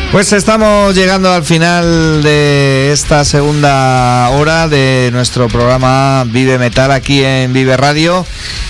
Pues estamos llegando al final de esta segunda hora de nuestro programa Vive Metal aquí en Vive Radio.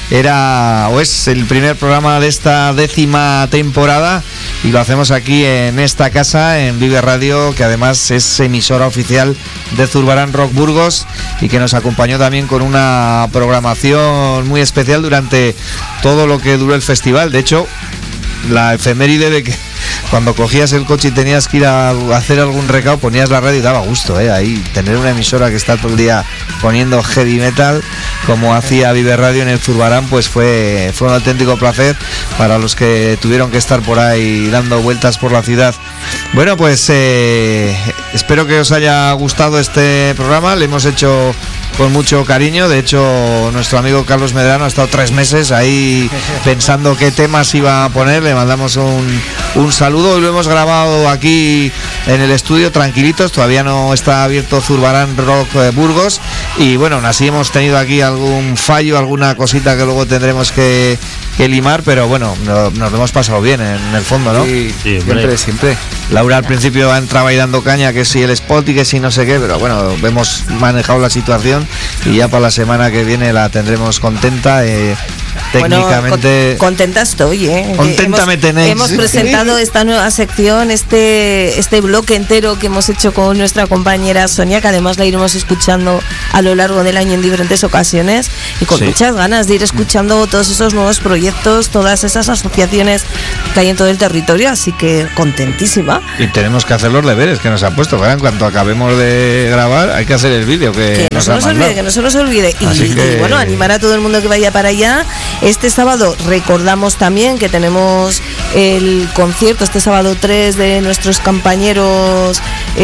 Es el primer programa de esta 10ª temporada y lo hacemos aquí en esta casa, en Vive Radio, que además es emisora oficial de Zurbarán Rock Burgos y que nos acompañó también con una programación muy especial durante todo lo que duró el festival. De hecho, la efeméride de que cuando cogías el coche y tenías que ir a hacer algún recado, ponías la radio y daba gusto, ahí tener una emisora que está todo el día poniendo heavy metal como hacía Vive Radio en el Zurbarán, pues fue un auténtico placer para los que tuvieron que estar por ahí dando vueltas por la ciudad. Bueno, pues espero que os haya gustado este programa. Le hemos hecho con mucho cariño. De hecho, nuestro amigo Carlos Medrano ha estado 3 meses ahí pensando qué temas iba a poner. Le mandamos un saludo. Lo hemos grabado aquí en el estudio tranquilitos. Todavía no está abierto Zurbarán Rock Burgos. Y bueno, aún así hemos tenido aquí algún fallo, alguna cosita que luego tendremos que limar, pero bueno, nos lo hemos pasado bien en el fondo, ¿no? Sí, siempre. Laura al principio entraba ahí dando caña, que si el spot y que si no sé qué, pero bueno, hemos manejado la situación y ya para la semana que viene la tendremos contenta. Técnicamente. Bueno, contenta estoy, Contenta me tenéis. Hemos presentado esta nueva sección, este bloque entero que hemos hecho con nuestra compañera Sonia, que además la iremos escuchando a lo largo del año en diferentes ocasiones y con muchas ganas de ir escuchando todos esos nuevos proyectos, todas esas asociaciones que hay en todo el territorio, así que contentísima. Y tenemos que hacer los deberes que nos ha puesto, ¿verdad? En cuanto acabemos de grabar hay que hacer el vídeo que no se nos olvide. Y bueno, animar a todo el mundo que vaya para allá. Este sábado recordamos también que tenemos el concierto este sábado 3 de nuestros compañeros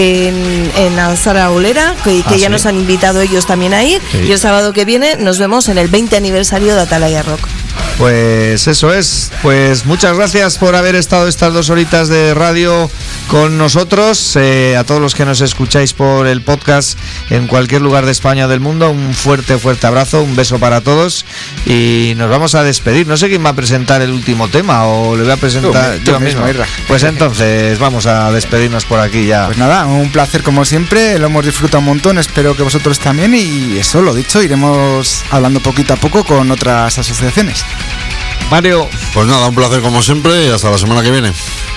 en Alzara Olera, que ya nos han invitado ellos también a ir, y el sábado que viene nos vemos en el 20 aniversario de Atalaya Rock. Pues eso es, pues muchas gracias por haber estado estas 2 horitas de radio con nosotros, a todos los que nos escucháis por el podcast en cualquier lugar de España o del mundo, un fuerte abrazo, un beso para todos y nos vamos a despedir. No sé quién va a presentar el último tema o le voy a presentar yo mismo. Pues entonces vamos a despedirnos por aquí ya. Pues nada, un placer como siempre, lo hemos disfrutado un montón, espero que vosotros también y eso, lo dicho, iremos hablando poquito a poco con otras asociaciones. Mario. Pues nada, un placer como siempre y hasta la semana que viene.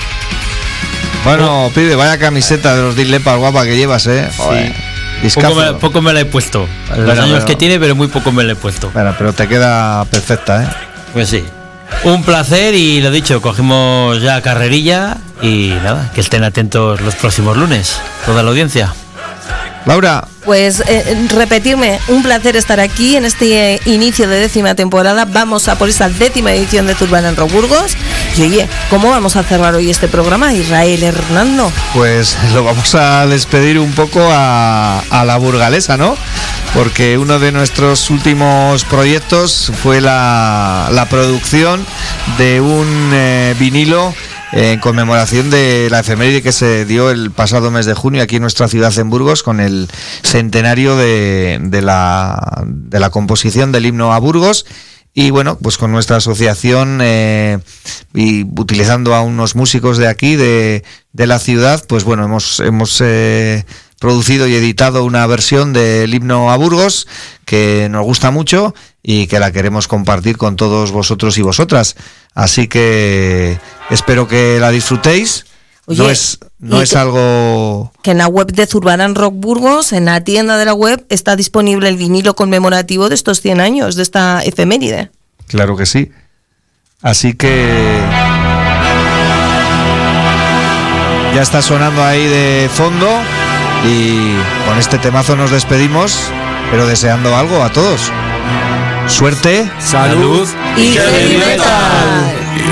Bueno, pibe, vaya camiseta de los Dislepas guapa que llevas, Joder. Sí. Poco me la he puesto. Los años que tiene, pero muy poco me la he puesto. Bueno, pero te queda perfecta, Pues sí. Un placer y lo dicho, cogimos ya carrerilla y nada, que estén atentos los próximos lunes, toda la audiencia. Laura. Pues repetirme, un placer estar aquí en este inicio de 10ª temporada. Vamos a por esta 10ª edición de Zurbarán Rock Burgos. Y oye, ¿cómo vamos a cerrar hoy este programa, Israel Hernando? Pues lo vamos a despedir un poco a la burgalesa, ¿no? Porque uno de nuestros últimos proyectos fue la producción de un vinilo en conmemoración de la efeméride que se dio el pasado mes de junio aquí en nuestra ciudad, en Burgos, con el centenario de la composición del himno a Burgos. Y bueno, pues con nuestra asociación y utilizando a unos músicos de aquí, de la ciudad, pues bueno, hemos producido y editado una versión del himno a Burgos que nos gusta mucho y que la queremos compartir con todos vosotros y vosotras. Así que espero que la disfrutéis. Oye, no es algo... Que en la web de Zurbarán Rock Burgos, en la tienda de la web, está disponible el vinilo conmemorativo de estos 100 años, de esta efeméride. Claro que sí. Así que... ya está sonando ahí de fondo y con este temazo nos despedimos, pero deseando algo a todos. Suerte, salud y heavy metal.